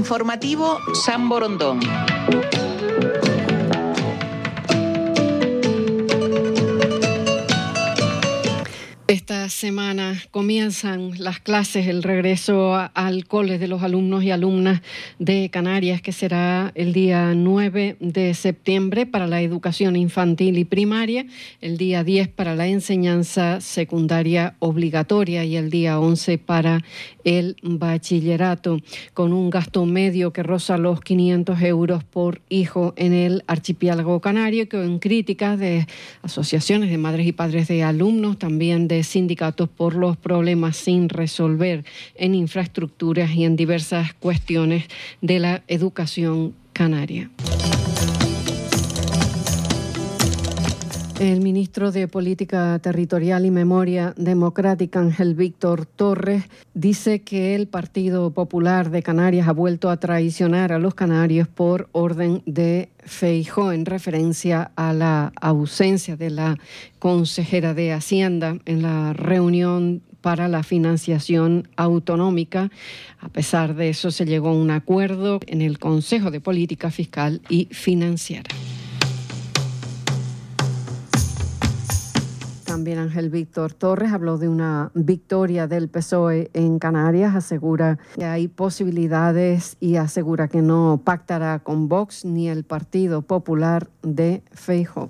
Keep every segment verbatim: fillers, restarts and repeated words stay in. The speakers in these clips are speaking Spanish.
Informativo San Borondón. Esta semana comienzan las clases, el regreso a, al cole de los alumnos y alumnas de Canarias, que será el día nueve de septiembre para la educación infantil y primaria, el día diez para la enseñanza secundaria obligatoria y el día once para el bachillerato, con un gasto medio que roza los quinientos euros por hijo en el archipiélago canario, con críticas de asociaciones de madres y padres de alumnos, también de sindicatos por los problemas sin resolver en infraestructuras y en diversas cuestiones de la educación canaria. El ministro de Política Territorial y Memoria Democrática, Ángel Víctor Torres, dice que el Partido Popular de Canarias ha vuelto a traicionar a los canarios por orden de Feijóo, en referencia a la ausencia de la consejera de Hacienda en la reunión para la financiación autonómica. A pesar de eso, se llegó a un acuerdo en el Consejo de Política Fiscal y Financiera. También Ángel Víctor Torres habló de una victoria del P S O E en Canarias, asegura que hay posibilidades y asegura que no pactará con Vox ni el Partido Popular de Feijóo.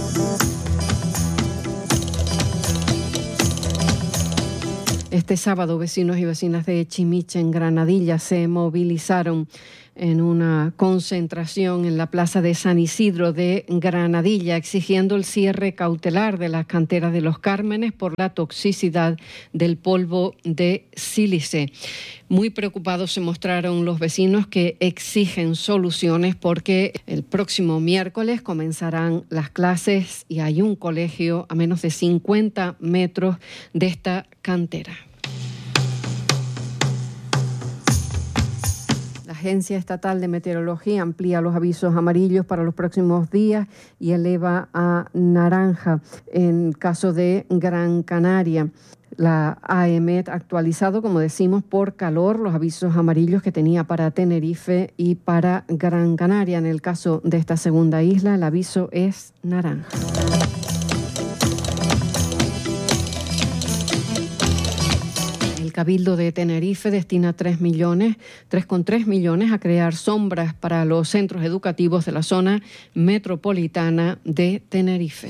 Este sábado, vecinos y vecinas de Chimiche, en Granadilla, se movilizaron en una concentración en la plaza de San Isidro de Granadilla, exigiendo el cierre cautelar de las canteras de Los Cármenes por la toxicidad del polvo de sílice. Muy preocupados se mostraron los vecinos, que exigen soluciones porque el próximo miércoles comenzarán las clases y hay un colegio a menos de cincuenta metros de esta cantera. La Agencia Estatal de Meteorología amplía los avisos amarillos para los próximos días y eleva a naranja en caso de Gran Canaria. La AEMET ha actualizado, como decimos, por calor los avisos amarillos que tenía para Tenerife y para Gran Canaria. En el caso de esta segunda isla, el aviso es naranja. El Cabildo de Tenerife destina tres millones, tres coma tres millones a crear sombras para los centros educativos de la zona metropolitana de Tenerife.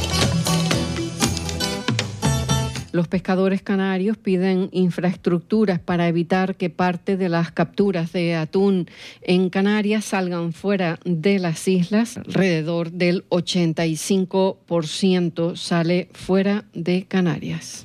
Los pescadores canarios piden infraestructuras para evitar que parte de las capturas de atún en Canarias salgan fuera de las islas. Alrededor del ochenta y cinco por ciento sale fuera de Canarias.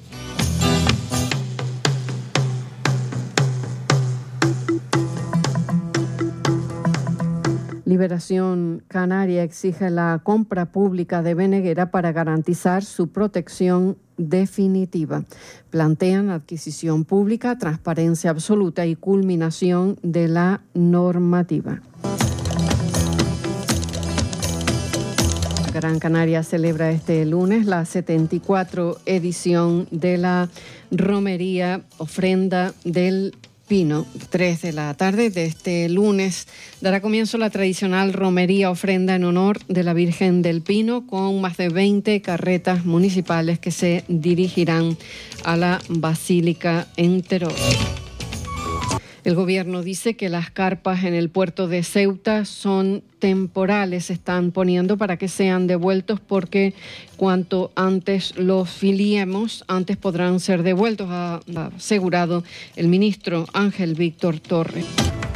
Liberación Canaria exige la compra pública de Beneguera para garantizar su protección definitiva. Plantean adquisición pública, transparencia absoluta y culminación de la normativa. Gran Canaria celebra este lunes la setenta y cuatro edición de la romería Ofrenda del Pino. Tres de la tarde de este lunes dará comienzo la tradicional romería ofrenda en honor de la Virgen del Pino, con más de veinte carretas municipales que se dirigirán a la Basílica en Teror. El gobierno dice que las carpas en el puerto de Ceuta son temporales, se están poniendo para que sean devueltos, porque cuanto antes los filiemos, antes podrán ser devueltos, ha asegurado el ministro Ángel Víctor Torres.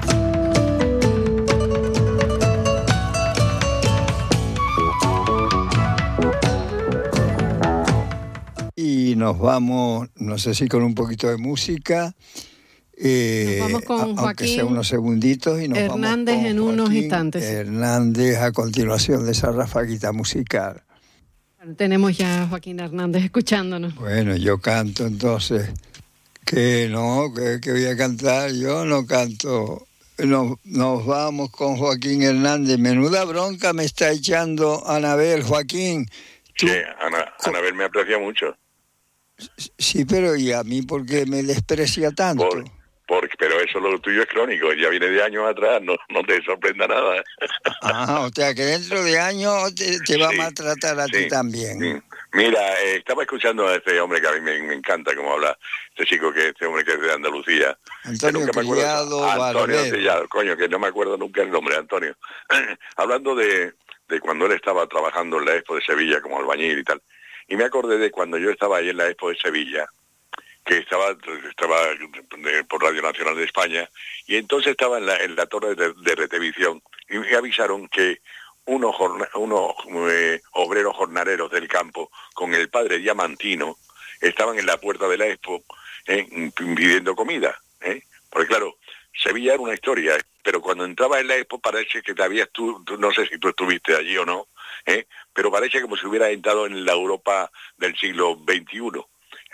Y nos vamos, no sé si con un poquito de música. Eh, nos vamos con aunque Joaquín sea unos segunditos y nos Hernández vamos con en unos Joaquín instantes. Hernández a continuación de esa rafaguita musical. Tenemos ya a Joaquín Hernández escuchándonos. Bueno, yo canto entonces. Que no, que, que voy a cantar, yo no canto. Nos, nos vamos con Joaquín Hernández. Menuda bronca me está echando Anabel. Joaquín. ¿tú? Sí, Ana, Anabel me aprecia mucho. Sí, pero ¿y a mí por qué me desprecia tanto? Por, Porque, pero eso lo tuyo es crónico, ya viene de años atrás, no, no te sorprenda nada. Ah, o sea que dentro de años te, te va Sí, a maltratar a sí, ti también. sí. Mira, eh, estaba escuchando a este hombre que a mí me, me encanta cómo habla, este chico que este hombre que es de Andalucía. Antonio que nunca me acuerdo de Criado eso. Antonio Barbero. Tellado, coño, que no me acuerdo nunca el nombre, Antonio. Hablando de, de cuando él estaba trabajando en la Expo de Sevilla como albañil y tal. Y me acordé de cuando yo estaba ahí en la Expo de Sevilla, que estaba estaba de, por Radio Nacional de España, y entonces estaba en la, en la torre de, de retransmisión, y me avisaron que unos, jorna, unos eh, obreros jornaleros del campo, con el padre Diamantino, estaban en la puerta de la Expo eh, pidiendo comida, ¿eh? Porque claro, Sevilla era una historia, pero cuando entraba en la Expo parece que te habías tú, tú no sé si tú estuviste allí o no, ¿eh? Pero parece como si hubiera entrado en la Europa del siglo veintiuno.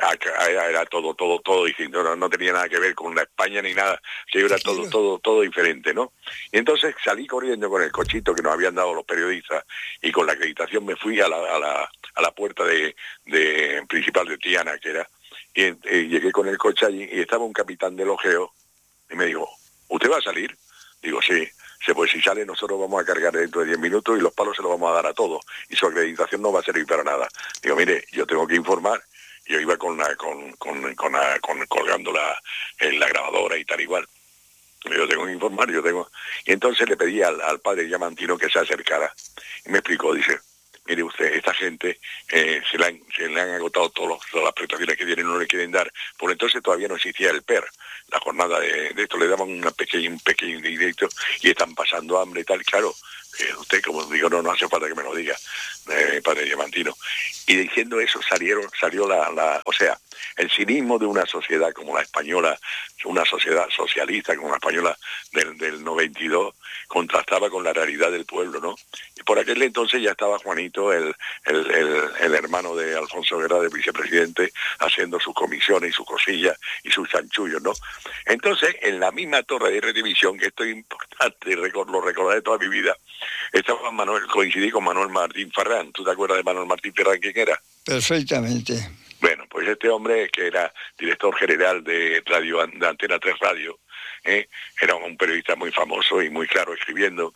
Era todo, todo, todo distinto, no, no tenía nada que ver con la España ni nada, sí, era todo, todo, todo diferente, ¿no? Y entonces salí corriendo con el cochito que nos habían dado los periodistas y con la acreditación me fui a la, a la, a la puerta de, de principal de Triana, que era, y, y llegué con el coche allí y estaba un capitán del ojeo y me dijo, ¿usted va a salir? Digo, sí. Pues si sale nosotros vamos a cargar dentro de diez minutos y los palos se los vamos a dar a todos y su acreditación no va a servir para nada. Digo, mire, yo tengo que informar. Yo iba con la, con, con, con, la, con colgando la, en la grabadora y tal igual. Yo tengo que informar, yo tengo... Y entonces le pedí al, al padre Diamantino que se acercara. Y me explicó, dice, mire usted, esta gente eh, se, le han, se le han agotado todos los, todas las prestaciones que tienen, no le quieren dar. Por entonces todavía no existía el P E R. La jornada de, de esto le daban una pequeña, un pequeño directo y están pasando hambre y tal. Claro, eh, usted, como digo, no, no hace falta que me lo diga, eh, padre Diamantino. Y diciendo eso salieron, salió la, la, o sea, el cinismo de una sociedad como la española, una sociedad socialista como la española del, del noventa y dos, contrastaba con la realidad del pueblo, ¿no? Y por aquel entonces ya estaba Juanito, el, el, el, el hermano de Alfonso Guerra, de vicepresidente, haciendo sus comisiones y sus cosillas y sus chanchullos, ¿no? Entonces, en la misma torre de televisión, que esto es importante, lo recordaré toda mi vida, estaba Manuel, coincidí con Manuel Martín Ferrán. ¿Tú te acuerdas de Manuel Martín Ferrán quién era? Perfectamente. Bueno, pues este hombre que era director general de radio de Antena tres Radio, ¿eh? Era un periodista muy famoso y muy claro escribiendo.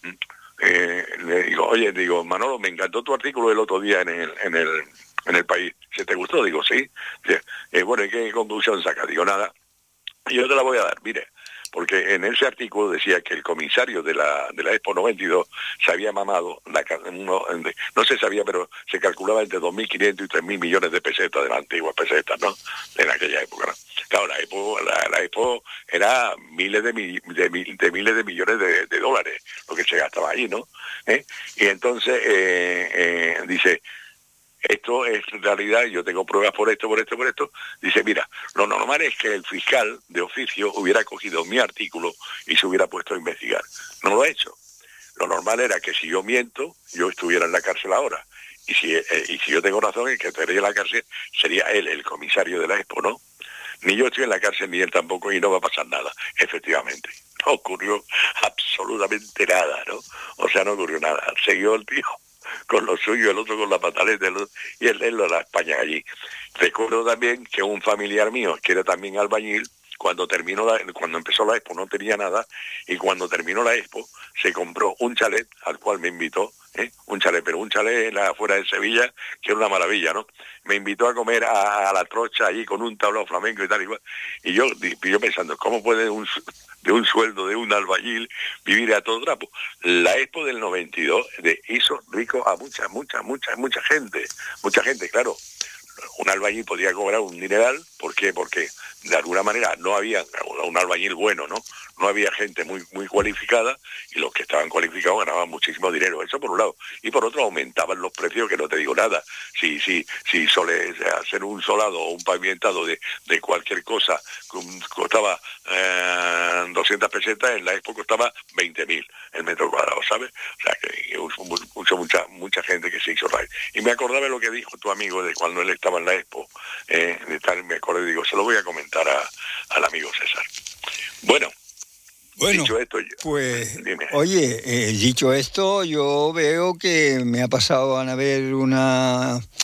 Eh, le digo, oye, digo, Manolo, me encantó tu artículo el otro día en el, en el, en el País. ¿Se te gustó? Digo, sí. Eh, bueno, ¿y qué conclusión saca? Digo, nada. Y yo te la voy a dar, mire. Porque en ese artículo decía que el comisario de la de la Expo noventa y dos se había mamado, la, no, no se sabía, pero se calculaba entre dos mil quinientos y tres mil millones de pesetas, de las antiguas pesetas, ¿no? En aquella época, ¿no? Claro, la Expo, la, la Expo era miles de, mi, de, de miles de millones de, de dólares, lo que se gastaba ahí, ¿no? ¿Eh? Y entonces, eh, eh, dice... Esto es realidad, yo tengo pruebas por esto, por esto, por esto. Dice, mira, lo normal es que el fiscal de oficio hubiera cogido mi artículo y se hubiera puesto a investigar. No lo ha hecho. Lo normal era que si yo miento, yo estuviera en la cárcel ahora. Y si, eh, y si yo tengo razón, el que estaría en la cárcel sería él, el comisario de la Expo, ¿no? Ni yo estoy en la cárcel, ni él tampoco, y no va a pasar nada. Efectivamente, no ocurrió absolutamente nada, ¿no? O sea, no ocurrió nada. Siguió el tío con lo suyo, el otro con la pataleta, el otro, y él, él lo la España allí. Recuerdo también que un familiar mío, que era también albañil, cuando terminó la, cuando empezó la Expo no tenía nada, y cuando terminó la Expo se compró un chalet al cual me invitó, ¿eh? un chalet, pero un chalet en la, afuera de Sevilla, que era una maravilla, ¿no? Me invitó a comer a, a la trocha allí con un tablao flamenco y tal y cual, y yo, yo pensando, ¿cómo puede un, de un sueldo de un albañil vivir a todo trapo? La Expo del noventa y dos de, hizo rico a mucha, mucha, mucha, mucha gente, mucha gente, claro. Un albañil podía cobrar un dineral, ¿por qué? Porque de alguna manera no había un albañil bueno, ¿no? No había gente muy muy cualificada y los que estaban cualificados ganaban muchísimo dinero, eso por un lado. Y por otro aumentaban los precios, que no te digo nada. Si si si sole hacer un solado o un pavimentado de, de cualquier cosa costaba eh, doscientas pesetas, en la Expo costaba veinte mil el metro cuadrado, ¿sabes? O sea que mucha mucha mucha gente que se hizo raíz. Y me acordaba de lo que dijo tu amigo de cuando él estaba en la Expo, eh, de tal, me acordé, digo, se lo voy a comentar a, al amigo César. Bueno, bueno dicho esto, pues, dime. Oye, eh, dicho esto, yo veo que me ha pasado a ver una,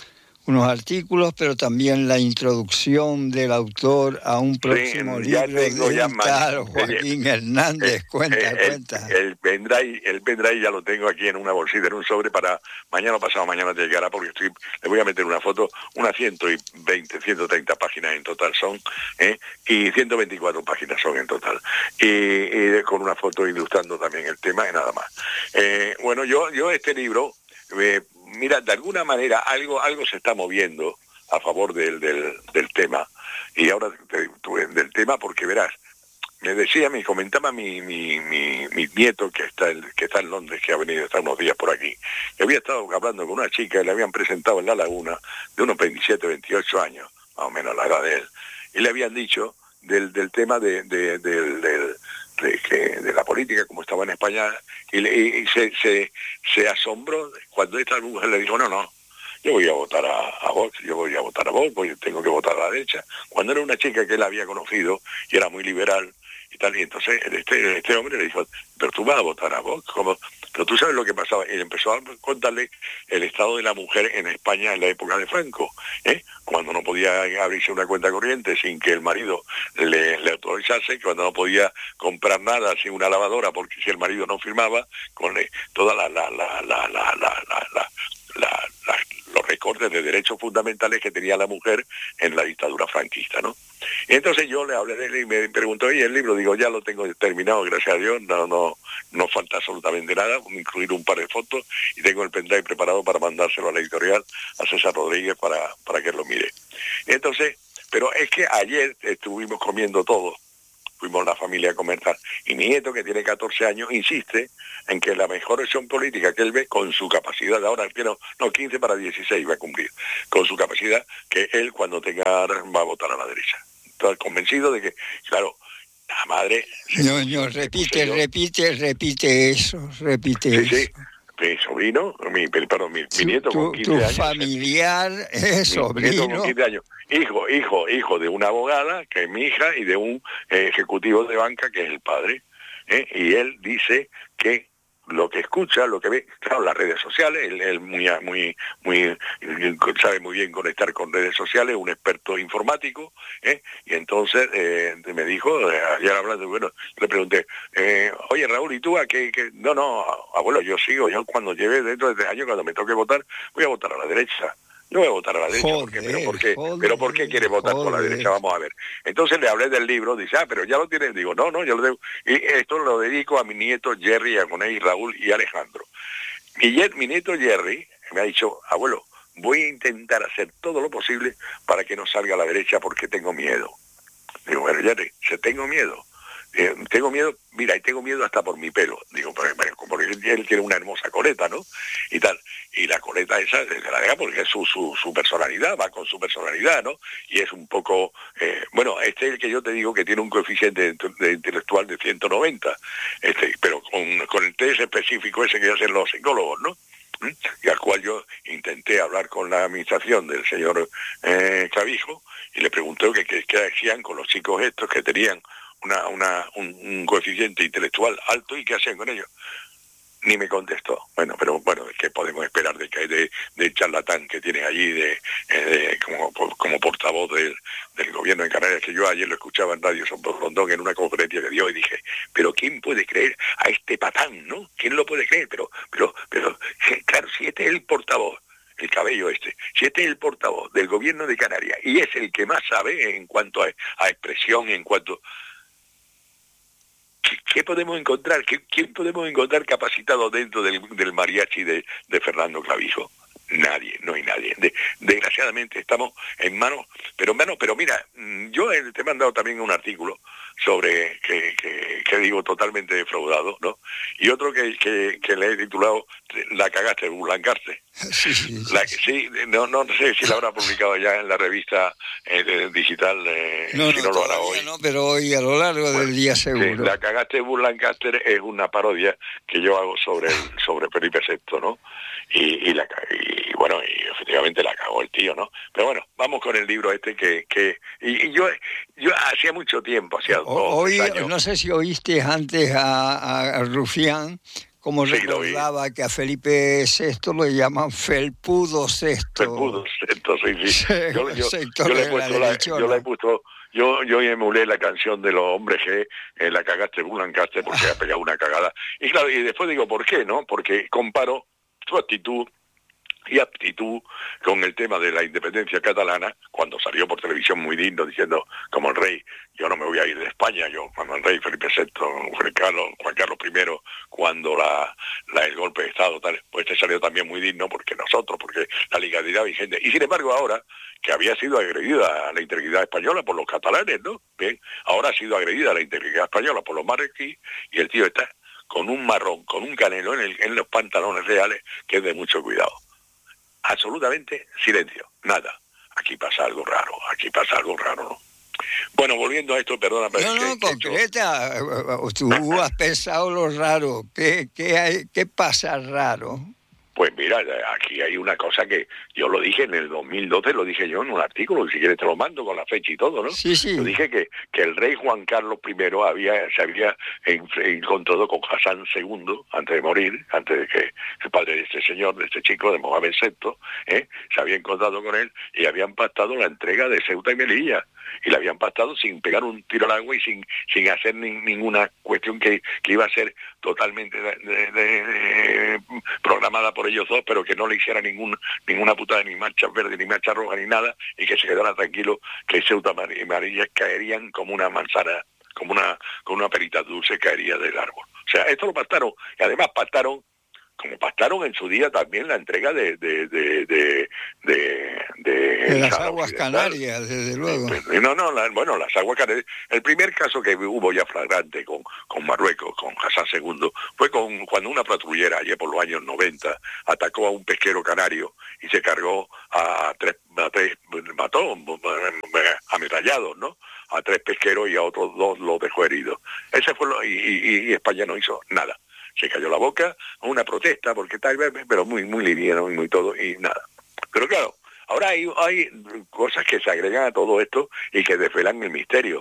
unos artículos, pero también la introducción del autor a un próximo sí, ya libro tengo del ya tal Joaquín eh, Hernández. Cuenta, eh, cuenta. El, el pendrive, el pendrive ya lo tengo aquí en una bolsita, en un sobre para mañana o pasado mañana te llegará, porque estoy, le voy a meter una foto, unas ciento veinte, ciento treinta páginas en total son, ¿eh? y ciento veinticuatro páginas son en total. Y, y con una foto ilustrando también el tema y nada más. Eh, bueno, yo, yo este libro, eh, mira, de alguna manera algo, algo se está moviendo a favor del, del, del tema, y ahora te, te, del tema porque verás, me decía, me comentaba mi, mi, mi, mi nieto que está, el, que está en Londres, que ha venido a estar unos días por aquí, que había estado hablando con una chica y le habían presentado en La Laguna, de unos veintisiete, veintiocho años, más o menos la edad de él, y le habían dicho del, del tema de, de, de, de, de, que, de la política como estaba en España, y, le, y se, se, se asombró cuando esta mujer le dijo, no, no, yo voy a votar a, a Vox, yo voy a votar a Vox, porque tengo que votar a la derecha. Cuando era una chica que él había conocido y era muy liberal y tal, y entonces este, este hombre le dijo, pero tú vas a votar a Vox, ¿cómo? Pero tú sabes lo que pasaba. Y empezó a contarle el estado de la mujer en España en la época de Franco, ¿eh? Cuando no podía abrirse una cuenta corriente sin que el marido le, le autorizase, cuando no podía comprar nada sin una lavadora, porque si el marido no firmaba, con eh, toda la la la la la la la, la La, la, los recortes de derechos fundamentales que tenía la mujer en la dictadura franquista, ¿no? Y entonces yo le hablé de él y me preguntó, y el libro, digo, ya lo tengo terminado, gracias a Dios, no, no, no falta absolutamente nada, incluir un par de fotos, y tengo el pendrive preparado para mandárselo a la editorial, a César Rodríguez, para, para que lo mire. Entonces, pero es que ayer estuvimos comiendo todos, fuimos la familia a comer tal, y mi nieto, que tiene catorce años, insiste en que la mejor opción política que él ve, con su capacidad, ahora no, no quince para dieciséis va a cumplir, con su capacidad, que él cuando tenga va a votar a la derecha. Estoy convencido de que, claro, la madre... No, no, repite, repite, repite eso, repite sí, eso. Sí. Mi sobrino, mi, perdón, mi, mi nieto tu, con quince tu años. Tu familiar es sobrino. Mi nieto con quince años. Hijo, hijo, hijo de una abogada, que es mi hija, y de un eh, ejecutivo de banca, que es el padre. ¿eh? Y él dice que lo que escucha, lo que ve, claro, las redes sociales, él, él muy, muy, muy, sabe muy bien conectar con redes sociales, un experto informático, ¿eh? y entonces eh, me dijo, eh, ayer hablando, bueno, le pregunté, eh, oye Raúl, ¿y tú a qué, qué? No, no, abuelo, yo sigo, yo cuando lleve dentro de este año, cuando me toque votar, voy a votar a la derecha. Yo voy a votar a la derecha, joder, porque, pero, ¿por qué? joder, ¿pero por qué quiere votar joder. por la derecha? Vamos a ver. Entonces le hablé del libro, dice, ah, pero ya lo tienes. Digo, no, no, yo lo tengo. Y esto lo dedico a mi nieto Jerry, a Gonei, Raúl y Alejandro. Mi, mi nieto Jerry me ha dicho, abuelo, voy a intentar hacer todo lo posible para que no salga a la derecha porque tengo miedo. Digo, bueno, Jerry, ¿se tengo miedo? Eh, tengo miedo, mira, y tengo miedo hasta por mi pelo. Digo, porque, porque él tiene una hermosa coleta, ¿no? Y tal. Y la coleta esa se la deja porque es su, su, su personalidad, va con su personalidad, ¿no? Y es un poco... Eh, bueno, este es el que yo te digo que tiene un coeficiente de, de intelectual de ciento noventa, este, pero con, con el test específico ese que hacen los psicólogos, ¿no? ¿Mm? Y al cual yo intenté hablar con la administración del señor eh, Clavijo y le pregunté qué que, que hacían con los chicos estos que tenían una, una, un, un coeficiente intelectual alto y qué hacían con ellos. Ni me contestó. Bueno, pero bueno, ¿qué podemos esperar de que de, de charlatán que tiene allí de, de como, como portavoz del, del gobierno de Canarias? Que yo ayer lo escuchaba en Radio San Rondón en una conferencia que dio y dije, pero ¿quién puede creer a este patán, no? ¿Quién lo puede creer? Pero, pero, pero, claro, si este es el portavoz, el cabello este, si este es el portavoz del gobierno de Canarias y es el que más sabe en cuanto a, a expresión, en cuanto... ¿Qué podemos encontrar? ¿Qué, ¿Quién podemos encontrar capacitado dentro del, del mariachi de, de Fernando Clavijo? Nadie, no hay nadie. De, desgraciadamente estamos en manos, pero en manos, pero mira, yo te he mandado también un artículo sobre, que, que, que digo totalmente defraudado, ¿no? Y otro que, que, que le he titulado La cagaste, burlancaste. Sí, sí, sí. La, sí, no, no sé si la habrá publicado ya en la revista eh, digital, eh, no, si no, no lo hará hoy. No, pero hoy a lo largo bueno, del día seguro. Sí, La cagaste, Burlancaster es una parodia que yo hago sobre el, sobre Felipe sexto, ¿no? Y, y, la, y bueno, y efectivamente la cagó el tío, ¿no? Pero bueno, vamos con el libro este que... que y, y yo yo hacía mucho tiempo, hacía dos Hoy, años. No sé si oíste antes a, a, a Rufián como Sí, recordaba que a Felipe sexto lo llaman Felpudo sexto. Felpudo sexto, sí, sí. Yo, yo, Sector yo le he de puesto, la la, yo le he puesto, yo, yo emulé la canción de los hombres G, eh, la cagaste, Bulancaste, porque ha pegado una cagada. Y claro, y después digo, ¿por qué, no? Porque comparo su actitud y aptitud con el tema de la independencia catalana, cuando salió por televisión muy digno diciendo, como el rey, yo no me voy a ir de España, yo cuando el rey Felipe sexto, Juan Carlos, Juan Carlos primero, cuando la, la el golpe de Estado, tal, pues este salió también muy digno porque nosotros, porque la legalidad vigente, y sin embargo ahora, que había sido agredida la integridad española por los catalanes, ¿no? Bien, ahora ha sido agredida la integridad española por los marroquíes, y el tío está con un marrón, con un canelo en, el, en los pantalones reales, que es de mucho cuidado. Absolutamente silencio, nada. Aquí pasa algo raro, aquí pasa algo raro, ¿no? Bueno, volviendo a esto, perdona. No, no, que, concreta. Que tú has pensado lo raro. ¿Qué, qué, hay, qué pasa raro? Pues mira, aquí hay una cosa que yo lo dije en el dos mil doce, lo dije yo en un artículo, si quieres te lo mando con la fecha y todo, ¿no? Sí, sí. Yo dije que, que el rey Juan Carlos primero había, se había encontrado con Hassan segundo, antes de morir, antes de que el padre de este señor, de este chico, de Mohamed sexto, ¿eh? se había encontrado con él y habían pactado la entrega de Ceuta y Melilla. Y la habían pactado sin pegar un tiro al agua y sin sin hacer ni, ninguna cuestión que, que iba a ser totalmente de, de, de, de, programada por ellos dos, pero que no le hiciera ningún ninguna putada, ni marcha verde, ni marcha roja, ni nada, y que se quedara tranquilo que Ceuta y Melilla caerían como una manzana, como una con una perita dulce caería del árbol. O sea, esto lo pactaron, y además pactaron, como pactaron en su día también la entrega de de de de, de, de, de las aguas Canarias, desde luego. No, no, la, bueno, las aguas Canarias. El primer caso que hubo ya flagrante con, con Marruecos, con Hassan segundo, fue con cuando una patrullera, allá por los años noventa, atacó a un pesquero canario y se cargó a tres, a tres mató, ametrallados, ¿no? A tres pesqueros y a otros dos los dejó heridos. Ese fue lo, y, y, y España no hizo nada. Se cayó la boca, una protesta, porque tal vez, pero muy muy liviano y muy todo, y nada. Pero claro, ahora hay, hay cosas que se agregan a todo esto y que desvelan el misterio.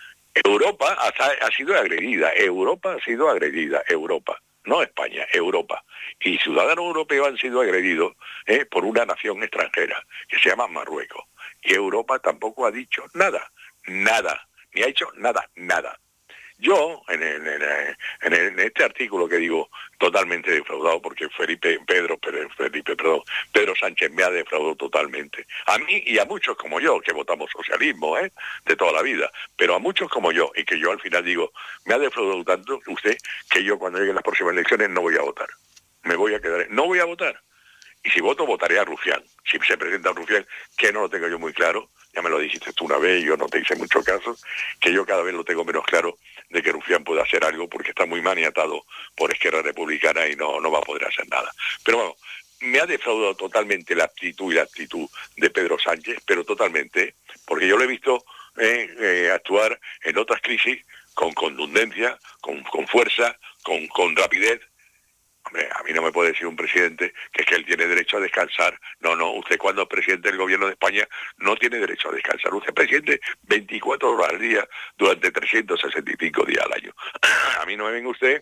Europa ha, ha sido agredida, Europa ha sido agredida, Europa, no España, Europa. Y ciudadanos europeos han sido agredidos eh, por una nación extranjera, que se llama Marruecos. Y Europa tampoco ha dicho nada, nada, ni ha hecho nada, nada. Yo, en, el, en, el, en, el, en este artículo que digo totalmente defraudado, porque Felipe, Pedro, Felipe, perdón, Pedro Sánchez me ha defraudado totalmente. A mí y a muchos como yo, que votamos socialismo, ¿eh? de toda la vida, pero a muchos como yo, y que yo al final digo, me ha defraudado tanto usted, que yo cuando lleguen las próximas elecciones no voy a votar. Me voy a quedar, no voy a votar. Y si voto, votaré a Rufián. Si se presenta a Rufián, que no lo tengo yo muy claro, ya me lo dijiste tú una vez, yo no te hice mucho caso, que yo cada vez lo tengo menos claro de que Rufián pueda hacer algo porque está muy maniatado por Esquerra Republicana y no, no va a poder hacer nada. Pero bueno, me ha defraudado totalmente la actitud y la actitud de Pedro Sánchez, pero totalmente, porque yo lo he visto eh, eh, actuar en otras crisis con contundencia, con, con fuerza, con, con rapidez. Hombre, a mí no me puede decir un presidente que es que él tiene derecho a descansar. No, no, usted cuando es presidente del gobierno de España no tiene derecho a descansar. Usted es presidente veinticuatro horas al día durante trescientos sesenta y cinco días al año. A mí no me venga usted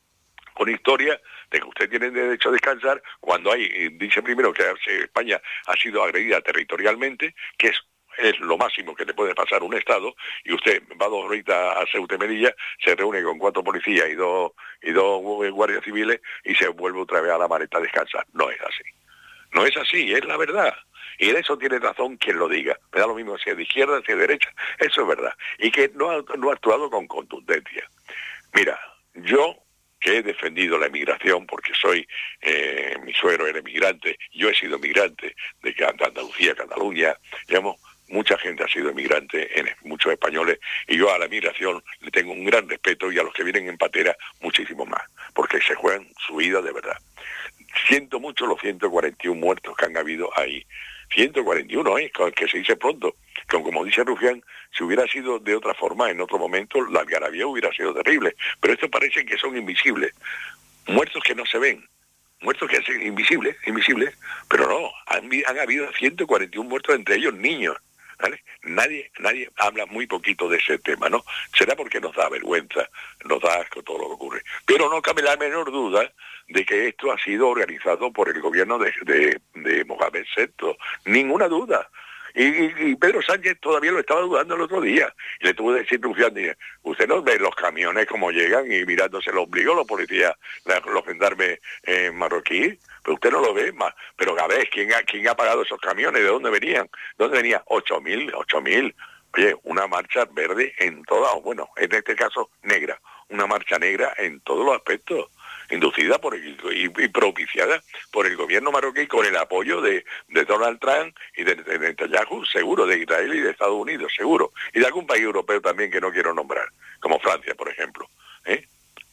con historia de que usted tiene derecho a descansar cuando hay, dice primero que España ha sido agredida territorialmente, que es es lo máximo que le puede pasar a un Estado, y usted va dos horitas a Ceuta y Melilla, se reúne con cuatro policías y dos y dos guardias civiles y se vuelve otra vez a la maleta a descansar. No es así. No es así, es la verdad. Y en eso tiene razón quien lo diga. Me da lo mismo si es de izquierda, si es de derecha. Eso es verdad. Y que no ha, no ha actuado con contundencia. Mira, yo que he defendido la emigración porque soy, eh, mi suegro era emigrante, yo he sido emigrante de Andalucía, Cataluña, digamos, mucha gente ha sido emigrante, en muchos españoles, y yo a la migración le tengo un gran respeto y a los que vienen en patera muchísimo más, porque se juegan su vida de verdad. Siento mucho los ciento cuarenta y uno muertos que han habido ahí. ciento cuarenta y uno, ¿eh? Que se dice pronto, que como dice Rufián, si hubiera sido de otra forma, en otro momento, la algarabía hubiera sido terrible, pero estos parecen que son invisibles, muertos que no se ven, muertos que son invisibles, invisibles, pero no, han, han habido ciento cuarenta y uno muertos, entre ellos niños. ¿vale? Nadie, nadie habla muy poquito de ese tema, ¿no? Será porque nos da vergüenza, nos da asco todo lo que ocurre. Pero no cabe la menor duda de que esto ha sido organizado por el gobierno de, de, de Mohamed sexto. Ninguna duda. Y, y, y Pedro Sánchez todavía lo estaba dudando el otro día. Y le tuvo que decir, usted no ve los camiones como llegan y mirándose el ombligo los policías, los gendarmes eh, marroquíes. Pero usted no lo ve más. Pero a ver, ¿quién ha, quién ha pagado esos camiones? ¿De dónde venían? ¿De dónde venían? ocho mil, ocho mil. Oye, una marcha verde en todas, bueno, en este caso negra. Una marcha negra en todos los aspectos. Inducida por el, y, y propiciada por el gobierno marroquí con el apoyo de, de Donald Trump y de, de Netanyahu, seguro, de Israel y de Estados Unidos, seguro. Y de algún país europeo también que no quiero nombrar, como Francia, por ejemplo. ¿Eh?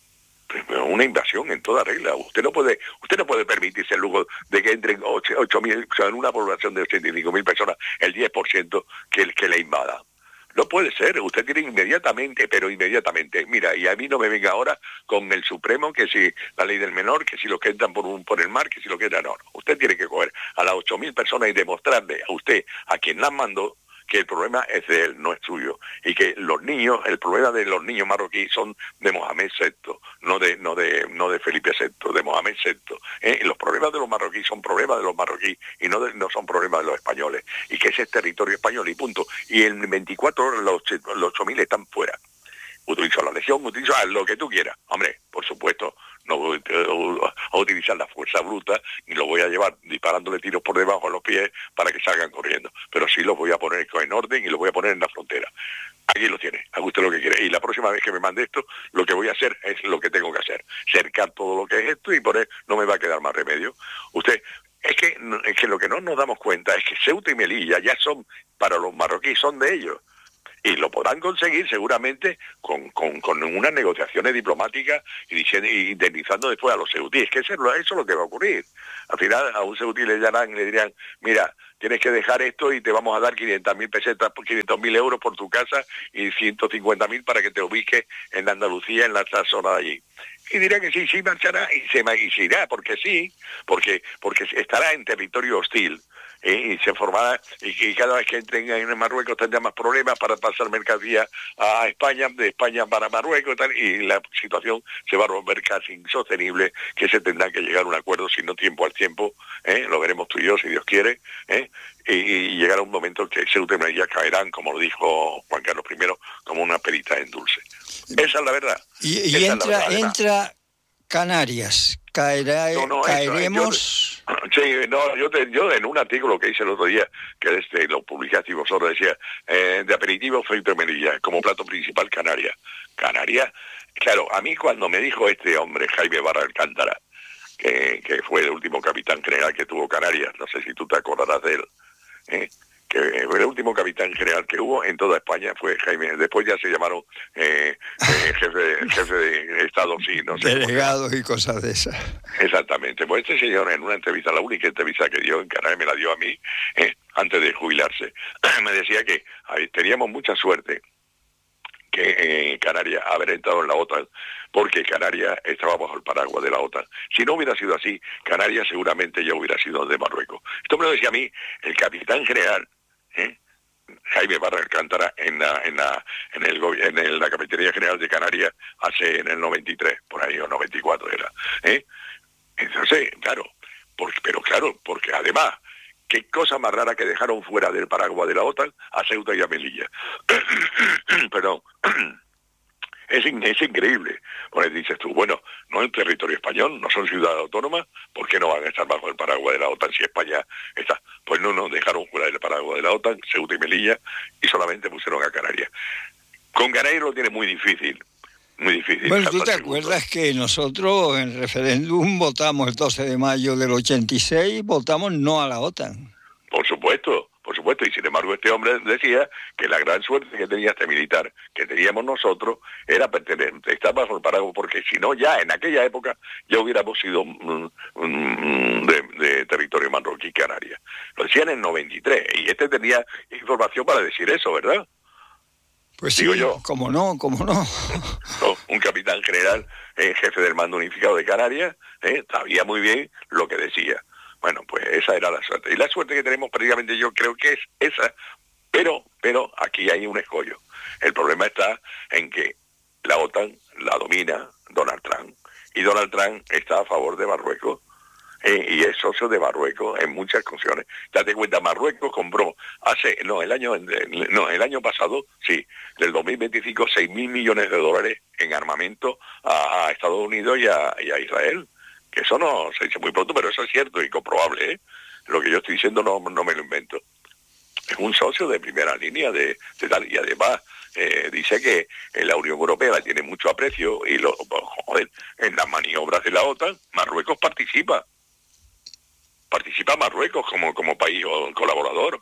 Una invasión en toda regla. Usted no puede usted no puede permitirse el lujo de que entren ocho mil, o sea, en una población de ochenta y cinco mil personas, el diez por ciento que, que le invada. No puede ser, usted tiene inmediatamente, pero inmediatamente. Mira, y a mí no me venga ahora con el Supremo, que si la ley del menor, que si los que entran por un por el mar, que si los que entran, no. Usted tiene que coger a las ocho mil personas y demostrarle a usted, a quien las mandó, que el problema es de él, no es suyo. Y que los niños, el problema de los niños marroquíes son de Mohamed sexto, no de no de no de Felipe sexto, de Mohamed sexto. ¿Eh? Los problemas de los marroquíes son problemas de los marroquíes y no de, no son problemas de los españoles. Y que ese es territorio español y punto. Y en veinticuatro horas los, los ocho mil están fuera. Utilizo la lesión, utilizo lo que tú quieras. Hombre, por supuesto, no voy a utilizar la fuerza bruta, ni lo voy a llevar disparándole tiros por debajo de los pies para que salgan corriendo. Pero sí los voy a poner en orden y los voy a poner en la frontera. Aquí lo tiene, haga usted lo que quiere. Y la próxima vez que me mande esto, lo que voy a hacer es lo que tengo que hacer. Cercar todo lo que es esto y poner, no me va a quedar más remedio. Usted... Es que, es que lo que no nos damos cuenta es que Ceuta y Melilla ya son, para los marroquíes, son de ellos. Y lo podrán conseguir seguramente con, con, con unas negociaciones diplomáticas y, diciendo, y indemnizando después a los ceutíes, que eso es, lo, eso es lo que va a ocurrir. Al final a un ceutí le llamarán y le dirán, mira, tienes que dejar esto y te vamos a dar quinientas mil pesetas, quinientos mil euros por tu casa y ciento cincuenta mil para que te ubiques en Andalucía, en la zona de allí. Y dirá que sí, sí marchará y se, y se irá, porque sí, porque, porque estará en territorio hostil. ¿Eh? Y se formará, y que cada vez que entren en Marruecos tendrá más problemas para pasar mercancía a España, de España para Marruecos, tal, y la situación se va a volver casi insostenible, que se tendrá que llegar a un acuerdo, si no tiempo al tiempo, ¿eh? Lo veremos tú y yo, si Dios quiere, ¿eh? y, y llegará un momento en que Ceuta y Melilla caerán, como lo dijo Juan Carlos primero, como una perita en dulce. Esa es la verdad. Y, y entra, verdad, entra Canarias, caerá, no, no, caeremos... Eso, yo, sí, no, yo, te, yo en un artículo que hice el otro día, que este, lo publicaste vosotros, decía, eh, de aperitivo Ceuta y Melilla, como plato principal Canarias. Canarias, claro, a mí cuando me dijo este hombre, Jaime Barra Alcántara, que, que fue el último capitán general que tuvo Canarias, no sé si tú te acordarás de él, ¿eh? que fue el último capitán general que hubo en toda España, fue Jaime. Después ya se llamaron eh, eh, jefe, jefe de Estado, sí, no sé. Delegados y cosas de esas. Exactamente. Pues este señor en una entrevista, la única entrevista que dio en Canarias, me la dio a mí, eh, antes de jubilarse, me decía que ahí, teníamos mucha suerte que eh, Canarias haber entrado en la OTAN, porque Canarias estaba bajo el paraguas de la OTAN. Si no hubiera sido así, Canarias seguramente ya hubiera sido de Marruecos. Esto me lo decía a mí el capitán general, ¿eh? Jaime Barra Alcántara en la en la en el en el, la Capitanía General de Canarias hace en el noventa y tres, por ahí, o noventa y cuatro era, ¿eh? Entonces, claro, porque, pero claro, porque además, qué cosa más rara que dejaron fuera del paraguas de la OTAN a Ceuta y a Melilla. Perdón. Es, in, es increíble. Porque dices tú, bueno, no es un territorio español, no son ciudades autónomas, ¿por qué no van a estar bajo el paraguas de la OTAN si España está? Pues no, no, dejaron fuera del paraguas de la OTAN, Ceuta y Melilla, y solamente pusieron a Canarias. Con Canarias lo tiene muy difícil, muy difícil. Bueno, ¿tú te acuerdas que nosotros en referéndum votamos el doce de mayo del ochenta y seis, votamos no a la OTAN? Por supuesto. Por supuesto, y sin embargo este hombre decía que la gran suerte que tenía este militar, que teníamos nosotros, era pertenecer, estar bajo el paraguas, porque si no, ya en aquella época ya hubiéramos sido mm, mm, de, de territorio marroquí Canarias. Lo decían en noventa y tres, y este tenía información para decir eso, ¿verdad? Pues Digo sí, yo. cómo no, cómo no. no un capitán general, eh, jefe del mando unificado de Canarias, eh, sabía muy bien lo que decía. Bueno, pues esa era la suerte. Y la suerte que tenemos prácticamente yo creo que es esa, Pero, pero aquí hay un escollo. El problema está en que la OTAN la domina Donald Trump, y Donald Trump está a favor de Marruecos, eh, y es socio de Marruecos en muchas cuestiones. Date cuenta, Marruecos compró hace, no, el año, no, el año pasado, sí, del dos mil veinticinco, seis mil millones de dólares en armamento a, a Estados Unidos y a, y a Israel. Que eso no se dice muy pronto, pero eso es cierto y comprobable, ¿eh? Lo que yo estoy diciendo no, no me lo invento. Es un socio de primera línea de, de tal, y además eh, dice que en la Unión Europea la tiene mucho aprecio y lo, joder, en las maniobras de la OTAN Marruecos participa. Participa Marruecos como, como país colaborador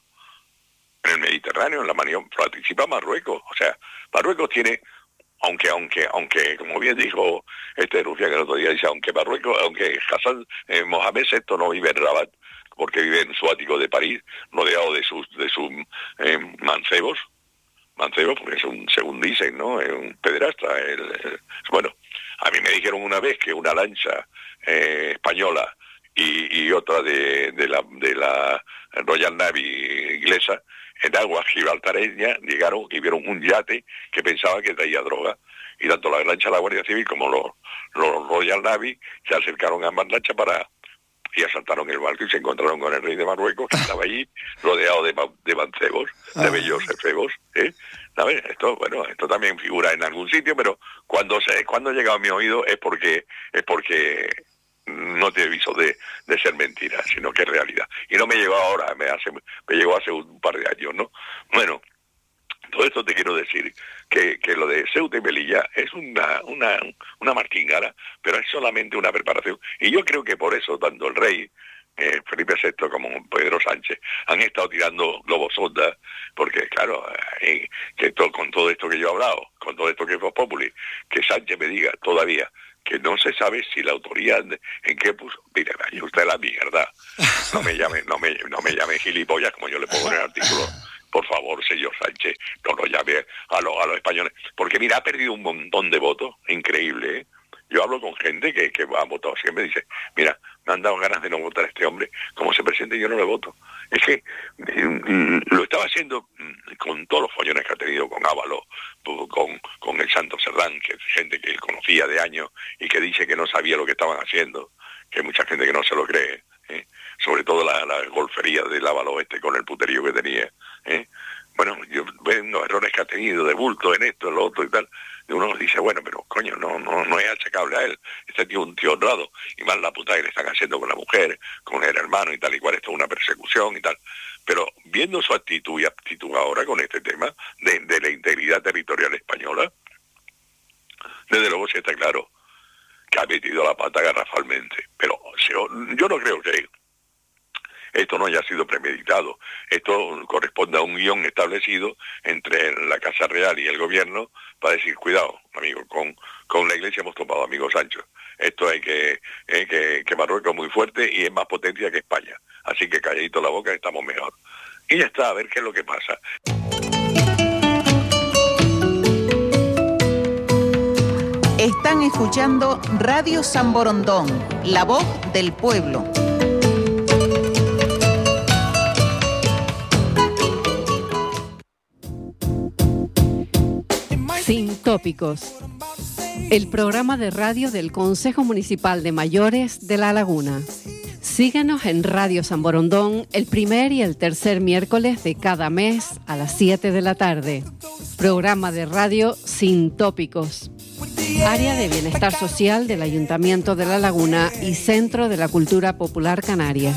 en el Mediterráneo, en la maniobra, participa Marruecos. O sea, Marruecos tiene, aunque, aunque, aunque, como bien dijo este Rufián el otro día, dice, aunque Marruecos, aunque Hassan eh, Mohamed sexto no vive en Rabat, porque vive en su ático de París, rodeado de sus, de sus eh, mancebos, mancebos, porque es un, según dicen, ¿no? Es un pederasta. El, el, bueno, a mí me dijeron una vez que una lancha eh, española y, y otra de, de la de la Royal Navy inglesa en aguas gibraltareñas llegaron y vieron un yate que pensaba que traía droga, y tanto la lancha de la Guardia Civil como los, los Royal Navy se acercaron a ambas lanchas para y asaltaron el barco y se encontraron con el rey de Marruecos, que estaba allí rodeado de, de mancebos, de bellos efebos, ¿eh? ¿Sabes? Esto, bueno, esto también figura en algún sitio, pero cuando se, cuando ha llegado a mi oído es porque es porque no te aviso de, de ser mentira, sino que es realidad. Y no me llegó ahora, me hace me llegó hace un par de años, ¿no? Bueno, todo esto te quiero decir que, que lo de Ceuta y Melilla es una, una, una martingala, pero es solamente una preparación. Y yo creo que por eso tanto el rey eh, Felipe sexto como Pedro Sánchez han estado tirando globos sonda, porque claro, eh, que to, con todo esto que yo he hablado, con todo esto que es Vox Populi, que Sánchez me diga todavía que no se sabe si la autoría en qué puso. Mire, vaya usted la mierda. No me llame, no me, no me llame gilipollas como yo le pongo en el artículo. Por favor, señor Sánchez, no lo llame a, lo, a los españoles. Porque mira, ha perdido un montón de votos, increíble, ¿eh? Yo hablo con gente que, que ha votado siempre y dice, mira, me han dado ganas de no votar a este hombre, como se presente yo no le voto. Es que mm, lo estaba haciendo mm, con todos los follones que ha tenido, con Ábalos, con, con el Santo Cerdán, que es gente que él conocía de años y que dice que no sabía lo que estaban haciendo, que hay mucha gente que no se lo cree, ¿eh? Sobre todo la, la golfería del Ábalos este con el puterío que tenía, ¿eh? Bueno, yo veo los errores que ha tenido de bulto en esto, en lo otro y tal. Y uno dice, bueno, pero coño, no no no es achacable a él. Este tío es un tío honrado, y más la puta que le están haciendo con la mujer, con el hermano y tal y cual, esto es una persecución y tal. Pero viendo su actitud y aptitud ahora con este tema de, de la integridad territorial española, desde luego sí está claro que ha metido la pata garrafalmente. Pero yo no creo que esto no haya sido premeditado. Esto corresponde a un guión establecido entre la Casa Real y el gobierno para decir, cuidado, amigo, con, con la Iglesia hemos tomado, amigo Sancho. Esto hay que, eh, que, que Marruecos es muy fuerte y es más potencia que España. Así que calladito la boca, estamos mejor. Y ya está, a ver qué es lo que pasa. Están escuchando Radio San Borondón, la voz del pueblo. Sin tópicos. El programa de radio del Consejo Municipal de Mayores de La Laguna. Síguenos en Radio San Borondón el primer y el tercer miércoles de cada mes a las siete de la tarde. Programa de radio Sin tópicos. Área de Bienestar Social del Ayuntamiento de La Laguna y Centro de la Cultura Popular Canaria.